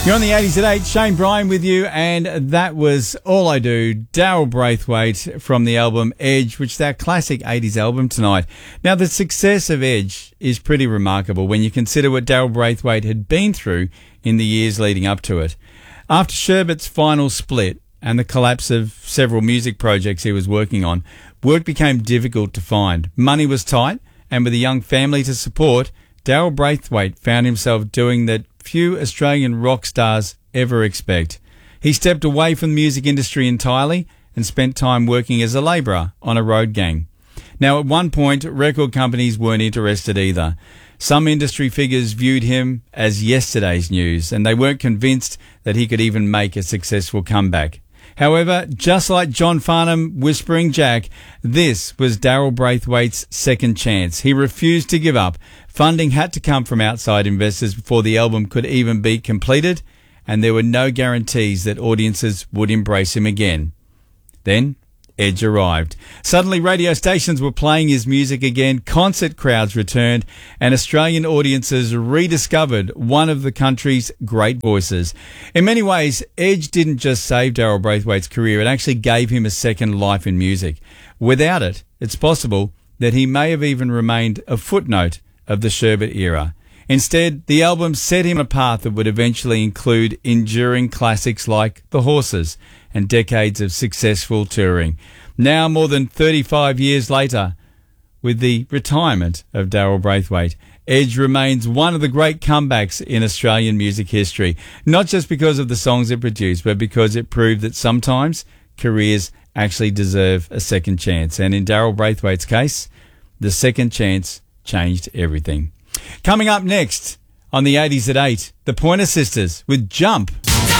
You're on the 80s at 8, Shane Bryan with you, and that was All I Do, Daryl Braithwaite from the album Edge, which is our classic 80s album tonight. Now, the success of Edge is pretty remarkable when you consider what Daryl Braithwaite had been through in the years leading up to it. After Sherbet's final split and the collapse of several music projects he was working on, work became difficult to find. Money was tight, and with a young family to support, Daryl Braithwaite found himself doing that few Australian rock stars ever expect. He stepped away from the music industry entirely and spent time working as a labourer on a road gang. Now, at one point, record companies weren't interested either. Some industry figures viewed him as yesterday's news, and they weren't convinced that he could even make a successful comeback. However, just like John Farnham Whispering Jack, this was Daryl Braithwaite's second chance. He refused to give up. Funding had to come from outside investors before the album could even be completed, and there were no guarantees that audiences would embrace him again. Then Edge arrived. Suddenly radio stations were playing his music again, concert crowds returned, and Australian audiences rediscovered one of the country's great voices. In many ways, Edge didn't just save Daryl Braithwaite's career, it actually gave him a second life in music. Without it, it's possible that he may have even remained a footnote of the Sherbet era. Instead, the album set him on a path that would eventually include enduring classics like The Horses and decades of successful touring. Now, more than 35 years later, with the retirement of Daryl Braithwaite, Edge remains one of the great comebacks in Australian music history, not just because of the songs it produced, but because it proved that sometimes careers actually deserve a second chance. And in Daryl Braithwaite's case, the second chance changed everything. Coming up next on the 80s at 8, the Pointer Sisters with Jump.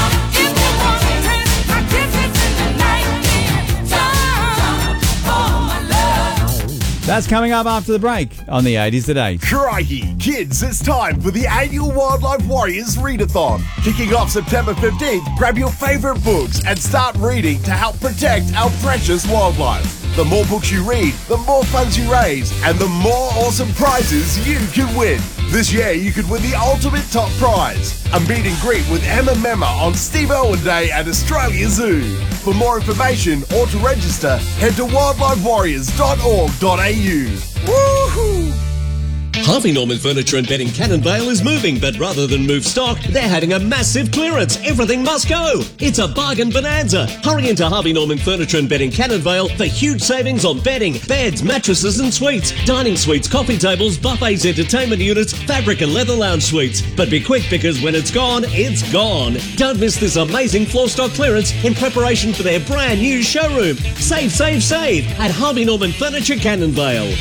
That's coming up after the break on the 80s at 8. Crikey, kids, it's time for the annual Wildlife Warriors Readathon. Kicking off September 15th, grab your favourite books and start reading to help protect our precious wildlife. The more books you read, the more funds you raise, and the more awesome prizes you can win. This year, you could win the ultimate top prize, a meet and greet with Emma Memma on Steve Irwin Day at Australia Zoo. For more information or to register, head to wildlifewarriors.org.au. Woohoo! Harvey Norman Furniture and Bedding Cannon Vale is moving, but rather than move stock, they're having a massive clearance. Everything must go. It's a bargain bonanza. Hurry into Harvey Norman Furniture and Bedding Cannon Vale for huge savings on bedding, beds, mattresses and suites, dining suites, coffee tables, buffets, entertainment units, fabric and leather lounge suites. But be quick, because when it's gone, it's gone. Don't miss this amazing floor stock clearance in preparation for their brand new showroom. Save, save, save at Harvey Norman Furniture Cannon Vale.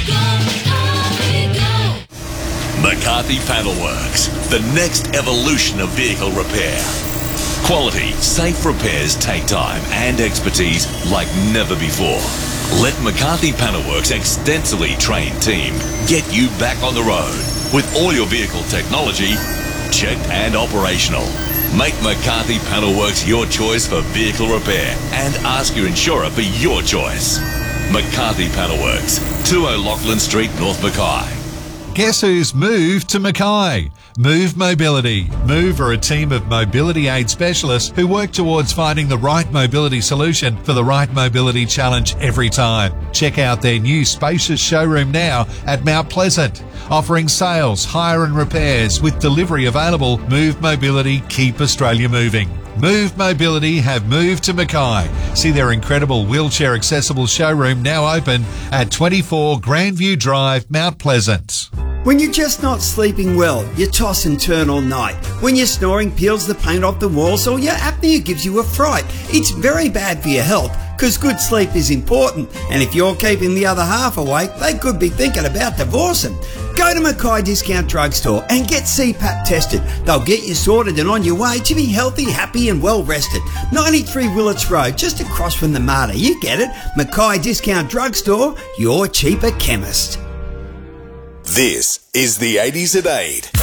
McCarthy Panelworks, the next evolution of vehicle repair. Quality, safe repairs take time and expertise like never before. Let McCarthy Panelworks' extensively trained team get you back on the road with all your vehicle technology checked and operational. Make McCarthy Panelworks your choice for vehicle repair and ask your insurer for your choice. McCarthy Panelworks, 20 Lachlan Street, North Mackay. Guess who's moved to Mackay? Move Mobility. Move are a team of mobility aid specialists who work towards finding the right mobility solution for the right mobility challenge every time. Check out their new spacious showroom now at Mount Pleasant. Offering sales, hire and repairs with delivery available. Move Mobility, keep Australia moving. Move Mobility have moved to Mackay. See their incredible wheelchair accessible showroom now open at 24 Grandview Drive, Mount Pleasant. When you're just not sleeping well, you toss and turn all night. When your snoring peels the paint off the walls, or your apnea gives you a fright, it's very bad for your health, because good sleep is important. And if you're keeping the other half awake, they could be thinking about divorcing. Go to Mackay Discount Drugstore and get CPAP tested. They'll get you sorted and on your way to be healthy, happy and well rested. 93 Willits Road, just across from the Mater. You get it. Mackay Discount Drugstore, your cheaper chemist. This is the 80s at 8.